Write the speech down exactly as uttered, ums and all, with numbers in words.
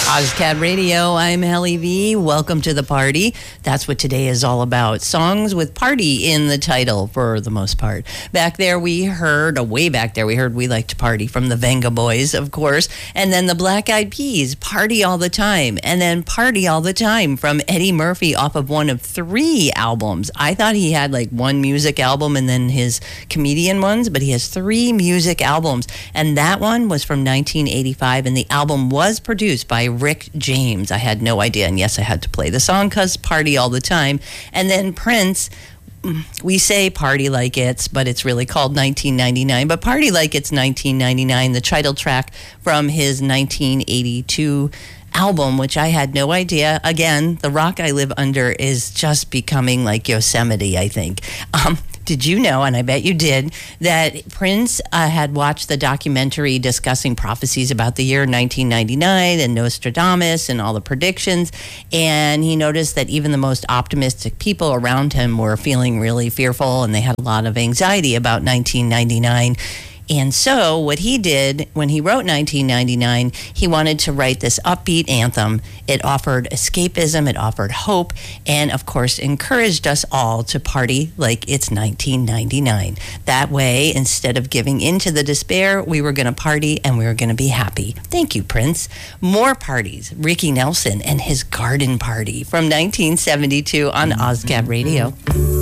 Ozcad Radio, I'm Helly V. Welcome to the party. That's what today is all about. Songs with party in the title, for the most part. Back there we heard, oh, way back there, we heard We Like to Party from the Venga Boys, of course. And then the Black Eyed Peas, Party All the Time. And then Party All the Time from Eddie Murphy off of one of three albums. I thought he had like one music album and then his comedian ones, but he has three music albums. And that one was from nineteen eighty-five, and the album was produced by Rick James. I had no idea, and yes, I had to play the song because Party All the Time. And then Prince, we say Party Like It's, but it's really called nineteen ninety-nine. But Party Like It's nineteen ninety-nine, the title track from his nineteen eighty-two album, which I had no idea. Again, the rock I live under is just becoming like Yosemite, I think. Um, Did you know, and I bet you did, that Prince uh, had watched the documentary discussing prophecies about the year nineteen ninety-nine and Nostradamus and all the predictions, and he noticed that even the most optimistic people around him were feeling really fearful, and they had a lot of anxiety about nineteen ninety-nine. And so what he did when he wrote nineteen ninety-nine, he wanted to write this upbeat anthem. It offered escapism, it offered hope, and of course encouraged us all to party like it's nineteen ninety-nine. That way, instead of giving in to the despair, we were going to party and we were going to be happy. Thank you, Prince. More parties. Ricky Nelson and his Garden Party from nineteen seventy-two on Ozcad Radio.